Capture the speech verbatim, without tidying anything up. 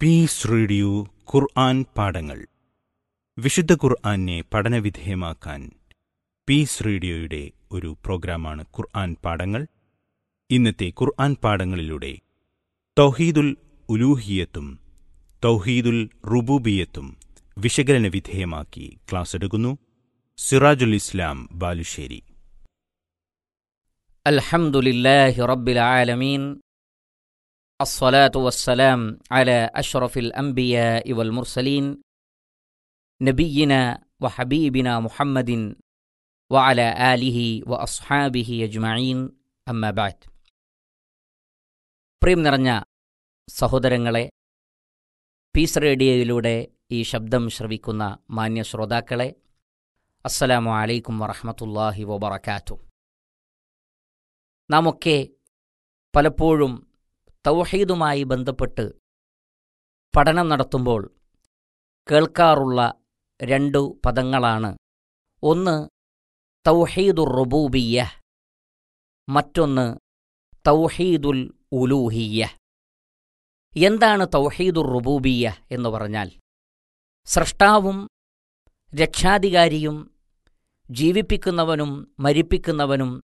Piece radio ഖുർആൻ പാഠങ്ങൾ. വിശുദ്ധ ഖുർആനെ പഠനവിധേയമാക്കാൻ പീസ് റേഡിയോയുടെ ഒരു പ്രോഗ്രാമാണ് ഖുർആൻ പാഠങ്ങൾ. ഇന്നത്തെ ഖുർആൻ പാഠങ്ങളിലൂടെ തൗഹീദുൽ ഉലൂഹിയത്തും തൗഹീദുൽ റുബൂബിയത്തും വിശകലന വിധേയമാക്കി ക്ലാസ് എടുക്കുന്നു സിറാജുൽ ഇസ്ലാം ബാലുശ്ശേരി. അൽഹംദുലില്ലാഹി റബ്ബിൽ ആലമീൻ, അസ്സലാത്തു വസ്സലാം അലാ അഷ്റഫിൽ അംബിയാഇ വൽ മുർസലീൻ, നബിയ്യിനാ വഹബീബിനാ മുഹമ്മദിൻ വഅലാ ആലിഹി വഅസ്ഹാബിഹി അജ്മഈൻ, അമ്മാ ബഅദ്. പ്രിയം നിറഞ്ഞ സഹോദരങ്ങളെ, പീസ് റേഡിയോയിലൂടെ ഈ ശബ്ദം ശ്രവിക്കുന്ന മാന്യ ശ്രോതാക്കളെ, അസ്സലാമു അലൈക്കും വറഹ്മത്തുള്ളാഹി വബറകാതുഹു. നാമൊക്കെ പലപ്പോഴും തൗഹീദുമായി ബന്ധപ്പെട്ട് പഠനം നടത്തുമ്പോൾ കേൾക്കാറുള്ള രണ്ടു പദങ്ങളാണ്. ഒന്ന് തൗഹീദുർ റുബൂബിയ്യ, മറ്റൊന്ന് തൗഹീദുൽ ഉലൂഹിയ്യ. എന്താണ് തൗഹീദുർ റുബൂബിയ്യ എന്ന് പറഞ്ഞാൽ, സ്രഷ്ടാവും രക്ഷാധികാരിയും ജീവിപ്പിക്കുന്നവനും മരിപ്പിക്കുന്നവനും